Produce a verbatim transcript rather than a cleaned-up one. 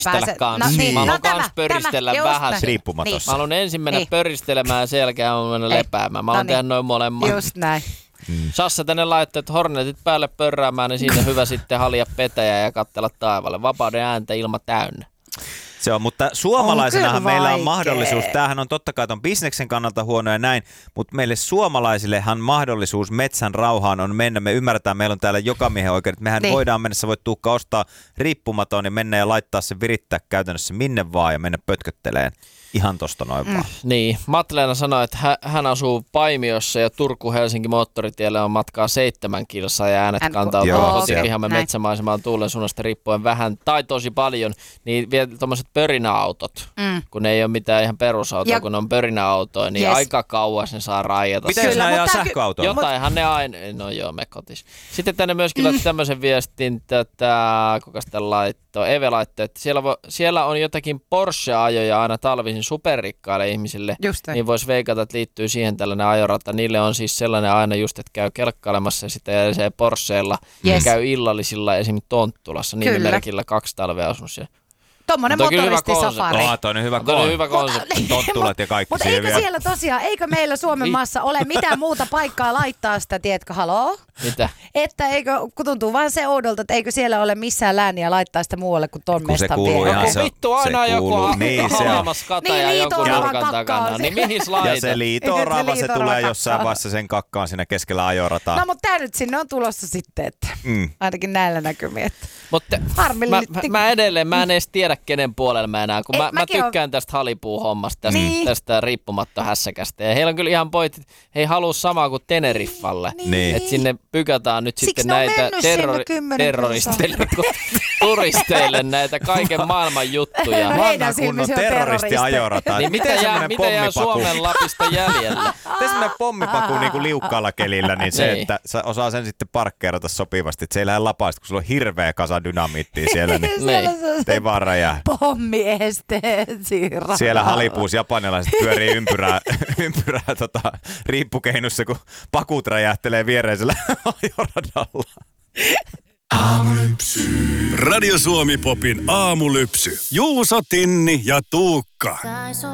Pääse, kans. No, niin, mä haluan no, kans tämä, pöristellä tämä, vähän. Riippumaton. Niin. Mä haluan ensin mennä niin. pöristelemään ja sen jälkeen mä mennä lepäämään. Mä haluan no tehdä niin. noin molemmat. Just näin. Mm. Sassa tänne laittaa, että Hornetit päälle pörräämään, niin siinä hyvä sitten halia petäjä ja katsella taivaalle. Vapauden ääntä ilma täynnä. Se on, mutta suomalaisenahan on meillä on vaikea. mahdollisuus, tämähän on totta kai ton bisneksen kannalta huono ja näin, mutta meille suomalaisillehan mahdollisuus metsän rauhaan on mennä. Me ymmärretään, meillä on täällä jokamiehen oikeudet. Mehän niin. voidaan mennä, sä voit Tuukka ostaa riippumaton ja mennä ja laittaa se virittää käytännössä minne vaan ja mennä pötkötteleen. Ihan tosta noin mm. vaan. Niin, Matleena sanoi, että hän asuu Paimiossa ja Turku-Helsinki moottoritielle on matkaa seitsemän kilsaa ja äänet Hän, kantautuu oh, kotipihamme okay, metsämaisemaan tuulen suunnasta riippuen vähän tai tosi paljon, niin vielä tuommoiset pörinäautot, mm. kun ne ei ole mitään ihan perusautoa, ja kun ne on pörinäautoja, niin yes. aika kauas ne saa raijata. Mitä jos ne ajaa sähköautoa? Jotainhan ne aina, no joo, me kotis. Sitten tänne myöskin laittoi tämmöisen viestin, että kuka sitä laittoi, Eve laittoi, että siellä, vo, siellä on jotakin Porsche-ajoja aina talvisin superrikkaille ihmisille, niin voisi veikata, että liittyy siihen tällainen ajorata. Niille on siis sellainen aina just, että käy kelkkailemassa ja sitten jäisee Porscheella yes. ja käy illallisilla esimerkiksi Tonttulassa. Niin merkillä kaksi talvea asunut siellä. Tommonen motoristisafari. Oh, toi on hyvä konsepti. hyvä konsepti. Tonttulat ja kaikki Mutta siihen eikö siellä tosiaan, eikö meillä Suomen maassa ole mitään muuta paikkaa laittaa sitä, tiedätkö, haloo? Mitä? Että eikö, kun tuntuu vaan se oudolta, että eikö siellä ole missään lääniä laittaa sitä muualle kuin ton kun mestan vielä. Joku vittu aina se joku niin, haluamas kata ja niin, jonkun nurkan takana. Niin mihin laitat? Ja se liito-orava, se tulee jossain vaiheessa sen kakkaan siinä keskellä ajorataa. No mutta tää nyt sinne on tulossa sitten, että mm. ainakin näillä näkymiä. Mutta mä, mä edelleen, mä en edes tiedä kenen puolella mä enää, kun Ei, mä, mä tykkään on... tästä halipuuhommasta, tästä, niin. tästä riippumatta hässäkästä. Ja heillä on kyllä ihan pointit, he ei halua samaa kuin Teneriffalle. Niin. Että sinne pykätään nyt Siksi sitten näitä terrori- terroristeille, turisteille näitä kaiken maailman juttuja. Vanha kunnon terroristiajorata. Niin mitä jää, mitä jää Suomen Lapista jäljellä? Tee semmoinen pommipaku niin kuin liukkaalla kelillä, niin se, että sä osaa sen sitten parkkeerata sopivasti. Että se ei lähde lapaista, kun sulla on hirveä kasa dynamiittia siellä, niin ei vaan räjää. Pommiesteet siirralla. Siellä halipuus japanilaiset pyörii ympyrää, ympyrää tota, riippukeinussa, kun pakut räjähtelee viereisellä ajoradalla. Aamulypsy. Radio Suomi Popin aamulypsy. Juuso, Tinni ja Tuukka.